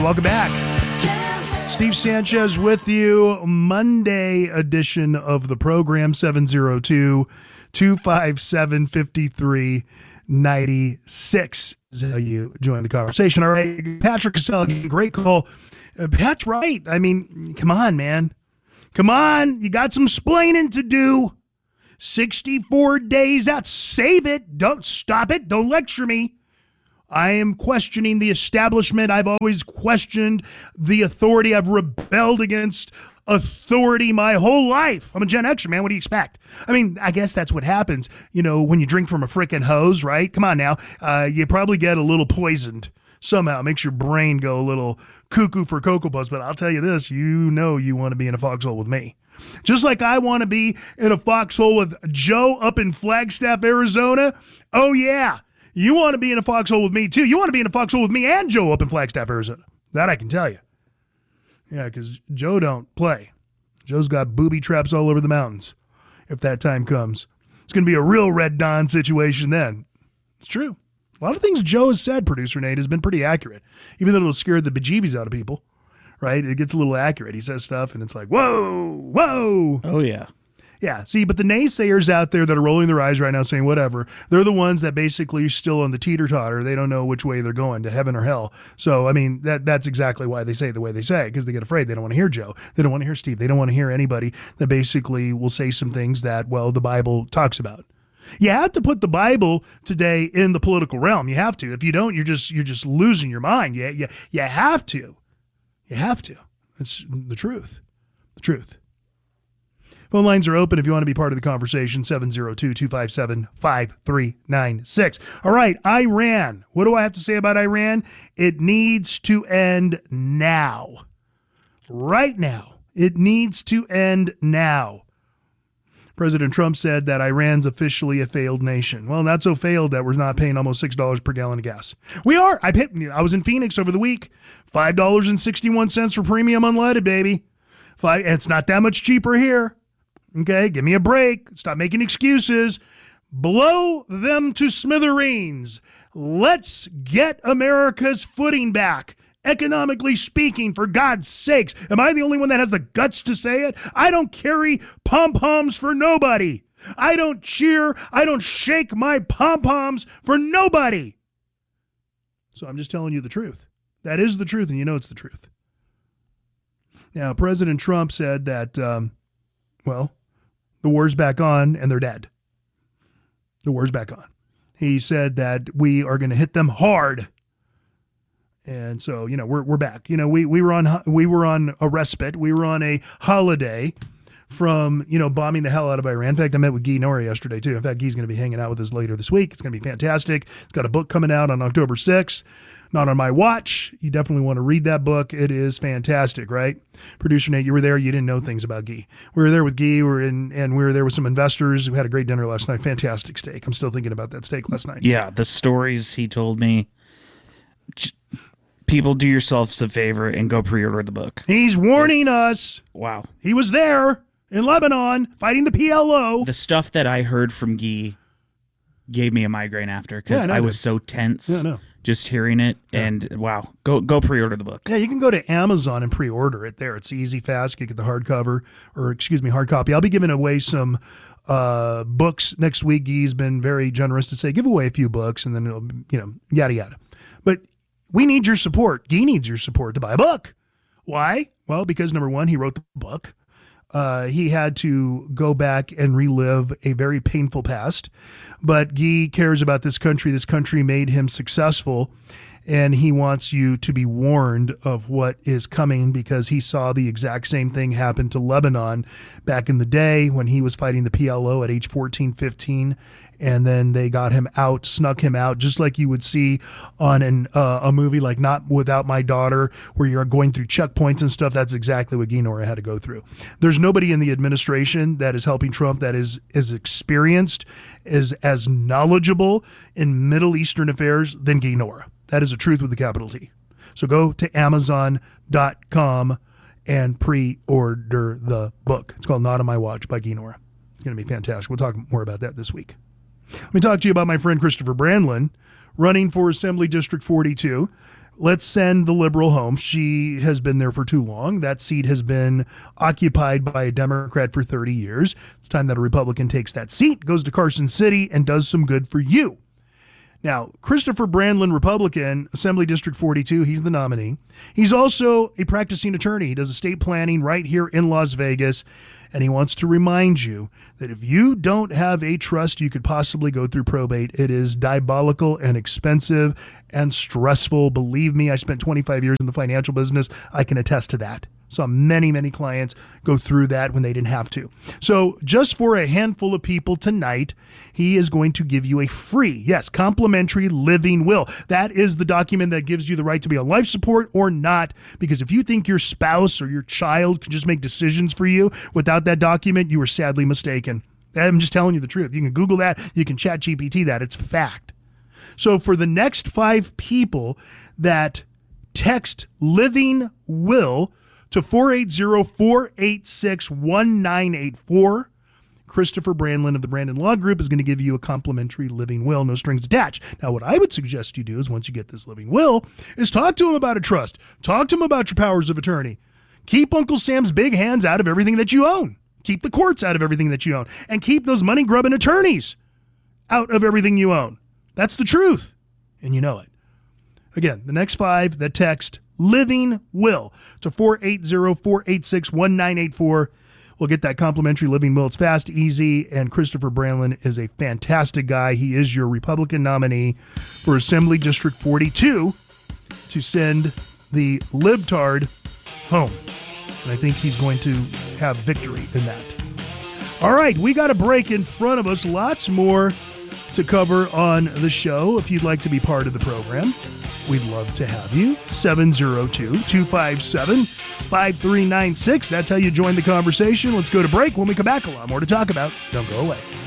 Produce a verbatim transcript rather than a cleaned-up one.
welcome back. Steve Sanchez with you, Monday edition of the program, seven oh two, two five seven, five three nine six is how you join the conversation. All right, Patrick Cassell, great call. Uh, Pat's right. I mean, come on, man. Come on. You got some splaining to do. sixty-four days out. Save it. Don't stop it. Don't lecture me. I am questioning the establishment. I've always questioned the authority. I've rebelled against authority my whole life. I'm a Gen Xer, man. What do you expect? I mean, I guess that's what happens, you know, when you drink from a frickin' hose, right? Come on now. Uh, you probably get a little poisoned somehow. It makes your brain go a little cuckoo for Cocoa Puffs. But I'll tell you this, you know you want to be in a foxhole with me. Just like I want to be in a foxhole with Joe up in Flagstaff, Arizona. Oh, yeah. You want to be in a foxhole with me, too. You want to be in a foxhole with me and Joe up in Flagstaff, Arizona. That I can tell you. Yeah, because Joe don't play. Joe's got booby traps all over the mountains if that time comes. It's going to be a real Red Dawn situation then. It's true. A lot of things Joe has said, producer Nate, has been pretty accurate. Even though it'll scare the bejeebies out of people, right? It gets a little accurate. He says stuff, and it's like, whoa, whoa. Oh, yeah. Yeah, see, but the naysayers out there that are rolling their eyes right now saying whatever, they're the ones that basically are still on the teeter-totter. They don't know which way they're going, to heaven or hell. So, I mean, that that's exactly why they say the way they say, because they get afraid. They don't want to hear Joe. They don't want to hear Steve. They don't want to hear anybody that basically will say some things that, well, the Bible talks about. You have to put the Bible today in the political realm. You have to. If you don't, you're just you're just losing your mind. You, you, you have to. You have to. That's the truth. The truth. Phone lines are open if you want to be part of the conversation, seven oh two, two five seven, five three nine six. All right, Iran. What do I have to say about Iran? It needs to end now. Right now. It needs to end now. President Trump said that Iran's officially a failed nation. Well, not so failed that we're not paying almost six dollars per gallon of gas. We are. I, paid, I was in Phoenix over the week. five dollars and sixty-one cents for premium unleaded, baby. Five, and it's not that much cheaper here. Okay, give me a break. Stop making excuses. Blow them to smithereens. Let's get America's footing back. Economically speaking, for God's sakes. Am I the only one that has the guts to say it? I don't carry pom-poms for nobody. I don't cheer. I don't shake my pom-poms for nobody. So I'm just telling you the truth. That is the truth, and you know it's the truth. Now, President Trump said that, um, well, the war's back on and they're dead. The war's back on. He said that we are going to hit them hard. And so, you know, we're we're back. You know, we we were on we were on a respite. We were on a holiday from, you know, bombing the hell out of Iran. In fact, I met with Guy Nori yesterday too. In fact, Guy's going to be hanging out with us later this week. It's going to be fantastic. He's got a book coming out on October sixth. Not on my watch. You definitely want to read that book. It is fantastic, right? Producer Nate, you were there. You didn't know things about Guy. We were there with Guy. We were in, and we were there with some investors. We had a great dinner last night. Fantastic steak. I'm still thinking about that steak last night. Yeah, the stories he told me. People, do yourselves a favor and go pre-order the book. He's warning it's, us. Wow. He was there in Lebanon fighting the P L O. The stuff that I heard from Guy gave me a migraine after because yeah, no, I no. was so tense. Yeah, no. Just hearing it, yeah. and wow, go go pre-order the book. Yeah, you can go to Amazon and pre-order it there. It's easy, fast. You get the hardcover, or excuse me, hard copy. I'll be giving away some uh, books next week. Guy's been very generous to say, give away a few books, and then it'll, you know, yada yada. But we need your support. Guy needs your support to buy a book. Why? Well, because number one, he wrote the book. Uh, he had to go back and relive a very painful past. But Guy cares about this country. This country made him successful, and he wants you to be warned of what is coming because he saw the exact same thing happen to Lebanon back in the day when he was fighting the P L O at age fourteen, fifteen, and then they got him out, snuck him out, just like you would see on an, uh, a movie like Not Without My Daughter, where you're going through checkpoints and stuff. That's exactly what Guy Nori had to go through. There's nobody in the administration that is helping Trump that is as experienced, is as knowledgeable in Middle Eastern affairs than Guy Nori. That is a truth with a capital T. So go to amazon dot com and pre-order the book. It's called Not on My Watch by Guy Nori. It's going to be fantastic. We'll talk more about that this week. Let me talk to you about my friend Christopher Brandlin, running for Assembly District forty-two. let's send the liberal home. She has been there for too long. That seat has been occupied by a Democrat for thirty years. It's time that a Republican takes that seat, goes to Carson City, and does some good for you. Now, Christopher Brandlin, Republican, Assembly District forty-two, he's the nominee. He's also a practicing attorney. He does estate planning right here in Las Vegas, and he wants to remind you that if you don't have a trust, you could possibly go through probate. It is diabolical and expensive and stressful. Believe me, I spent twenty-five years in the financial business. I can attest to that. Saw many, many clients go through that when they didn't have to. So just for a handful of people tonight, he is going to give you a free, yes, complimentary living will. That is the document that gives you the right to be on life support or not, because if you think your spouse or your child can just make decisions for you without that document, you are sadly mistaken. I'm just telling you the truth. You can Google that. You can chat G P T that. It's fact. So for the next five people that text living will to four eight zero, four eight six, one nine eight four. Christopher Brandlin of the Brandon Law Group is going to give you a complimentary living will, no strings attached. Now, what I would suggest you do is once you get this living will is talk to him about a trust. Talk to him about your powers of attorney. Keep Uncle Sam's big hands out of everything that you own. Keep the courts out of everything that you own. And keep those money-grubbing attorneys out of everything you own. That's the truth. And you know it. Again, the next five that text living will to four eight zero, four eight six, one nine eight four. We'll get that complimentary living will. It's fast, easy, and Christopher Brandlin is a fantastic guy. He is your Republican nominee for Assembly District forty-two to send the libtard home. And I think he's going to have victory in that. All right, we got a break in front of us. Lots more to cover on the show. If you'd like to be part of the program, we'd love to have you. seven zero two, two five seven, five three nine six. That's how you join the conversation. Let's go to break. When we come back, a lot more to talk about. Don't go away.